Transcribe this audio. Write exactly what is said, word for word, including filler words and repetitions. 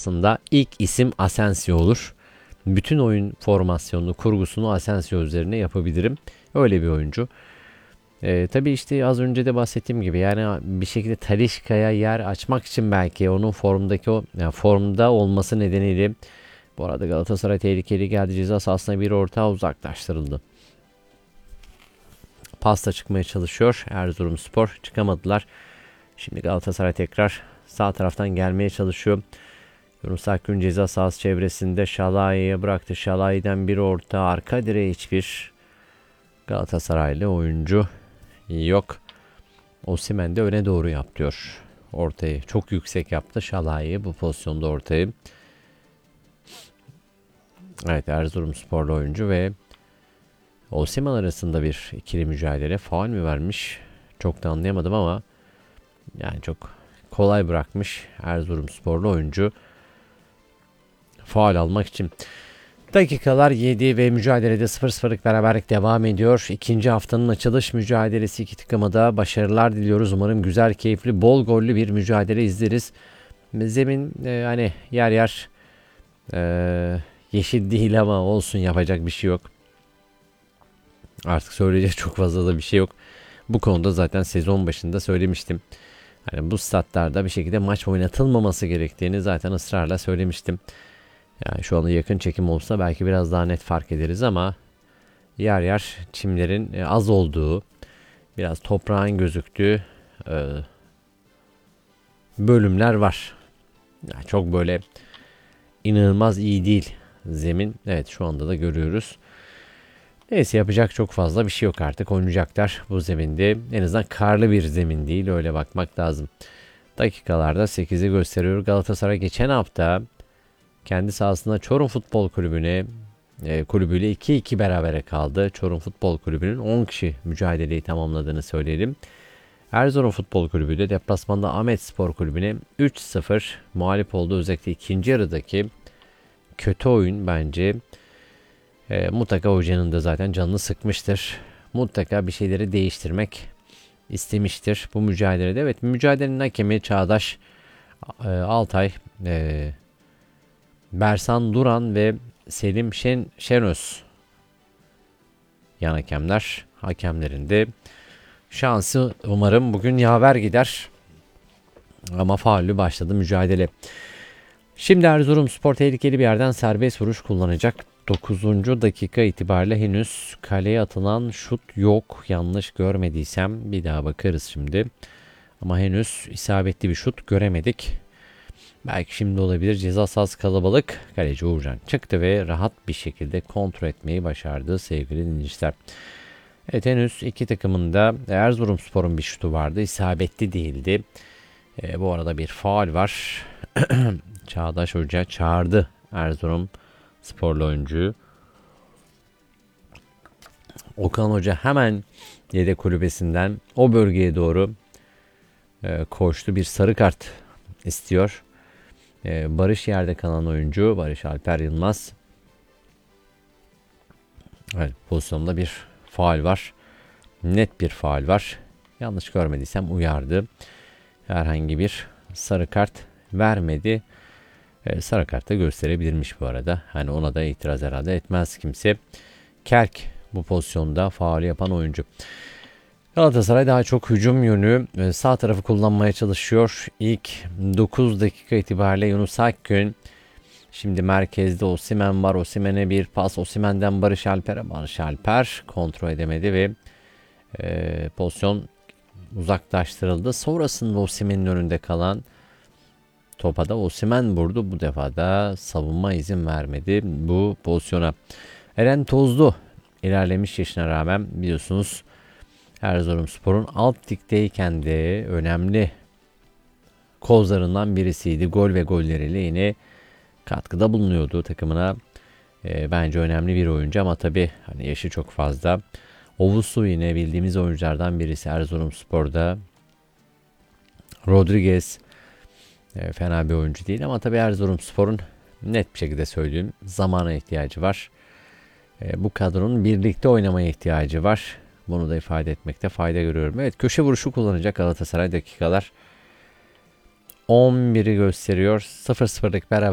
aslında ilk isim Asensio olur. Bütün oyun formasyonunu, kurgusunu Asensio üzerine yapabilirim. Öyle bir oyuncu. Ee, tabii işte az önce de bahsettiğim gibi yani bir şekilde Talisca'ya yer açmak için belki onun formdaki o yani formda olması nedeniyle bu arada Galatasaray tehlikeli geldi. Ceza sahasına bir orta uzaklaştırıldı. Pasta çıkmaya çalışıyor Erzurumspor. Çıkamadılar. Şimdi Galatasaray tekrar sağ taraftan gelmeye çalışıyor. Yunus Akgün ceza sahası çevresinde Şalay'e bıraktı. Şalay'den bir orta arka direğe hiçbir Galatasaraylı oyuncu yok. Osimhen de öne doğru yaptıyor ortayı. Çok yüksek yaptı Şalay'ı bu pozisyonda ortayı. Evet, Erzurumsporlu oyuncu ve Osimhen arasında bir ikili mücadele. Faul mü vermiş? Çok da anlayamadım ama yani çok kolay bırakmış Erzurumsporlu oyuncu faul almak için. Dakikalar yedi ve mücadelede sıfır sıfırlık beraberlik devam ediyor. İkinci haftanın açılış mücadelesi, iki takıma da başarılar diliyoruz. Umarım güzel, keyifli, bol gollü bir mücadele izleriz. Zemin e, hani yer yer e, yeşil değil ama olsun, yapacak bir şey yok. Artık söyleyecek çok fazla da bir şey yok. Bu konuda zaten sezon başında söylemiştim. Yani bu statlarda bir şekilde maç oynatılmaması gerektiğini zaten ısrarla söylemiştim. Yani şu anda yakın çekim olsa belki biraz daha net fark ederiz ama yer yer çimlerin az olduğu, biraz toprağın gözüktüğü e, bölümler var. Yani çok böyle inanılmaz iyi değil zemin. Evet, şu anda da görüyoruz. Neyse, yapacak çok fazla bir şey yok artık. Oynayacaklar bu zeminde. En azından karlı bir zemin değil, öyle bakmak lazım. Dakikalarda sekizi gösteriyor. Galatasaray geçen hafta kendi sahasında Çorum Futbol Kulübü'ne e, kulübüyle iki iki berabere kaldı. Çorum Futbol Kulübü'nün on kişi mücadeleyi tamamladığını söyleyelim. Erzurum Futbol Kulübü de deplasmanda Ahmet Spor Kulübü'ne üç sıfır mağlup oldu. Özellikle ikinci yarıdaki kötü oyun bence e, mutlaka hocanın da zaten canını sıkmıştır. Mutlaka bir şeyleri değiştirmek istemiştir bu mücadelede. Evet, mücadelenin hakemi Çağdaş e, Altay, e, Bersan Duran ve Selim Şen Şenöz yan hakemler. Hakemlerin de şansı umarım bugün yaver gider. Ama faullü başladı mücadele. Şimdi Erzurumspor tehlikeli bir yerden serbest vuruş kullanacak. dokuzuncu dakika itibariyle henüz kaleye atılan şut yok. Yanlış görmediysem bir daha bakarız şimdi. Ama henüz isabetli bir şut göremedik. Belki şimdi olabilir. Ceza sahası kalabalık. Kaleci Uğurcan çıktı ve rahat bir şekilde kontrol etmeyi başardı sevgili dinleyiciler. Evet, henüz iki takımın da Erzurumspor'un bir şutu vardı. İsabetli değildi. E, bu arada bir faul var. Çağdaş Hoca çağırdı Erzurum sporlu oyuncuyu. Okan Hoca hemen yedek kulübesinden o bölgeye doğru e, koştu. Bir sarı kart istiyor. E, Barış yerde kalan oyuncu Barış Alper Yılmaz. Evet, pozisyonda bir faul var. Net bir faul var. Yanlış görmediysem uyardı. Herhangi bir sarı kart vermedi. Ee, sarı kart da gösterebilirmiş bu arada. Hani ona da itiraz herhalde etmez kimse. Kerk bu pozisyonda faul yapan oyuncu. Galatasaray daha çok hücum yönü sağ tarafı kullanmaya çalışıyor. İlk dokuz dakika itibariyle Yunus Akgün. Şimdi merkezde Osimhen var. Osimhen'e bir pas. Osimhen'den Barış Alper'e. Barış Alper kontrol edemedi ve e, pozisyon uzaklaştırıldı. Sonrasında Osimhen'in önünde kalan topa da Osimhen vurdu. Bu defa da savunma izin vermedi bu pozisyona. Eren Tozlu ilerlemiş yaşına rağmen biliyorsunuz Erzurumspor'un alt ligdeyken de önemli kozlarından birisiydi. Gol ve golleriyle yine katkıda bulunuyordu takımına. E, bence önemli bir oyuncu ama tabii hani yaşı çok fazla. Ovusu yine bildiğimiz oyunculardan birisi Erzurumspor'da. Rodriguez e, fena bir oyuncu değil ama tabii Erzurumspor'un net bir şekilde söyleyeyim zamana ihtiyacı var. E, bu kadronun birlikte oynamaya ihtiyacı var. Bunu da ifade etmekte fayda görüyorum. Evet, köşe vuruşu kullanacak Galatasaray. Dakikalar on biri gösteriyor. sıfır sıfırlık beraber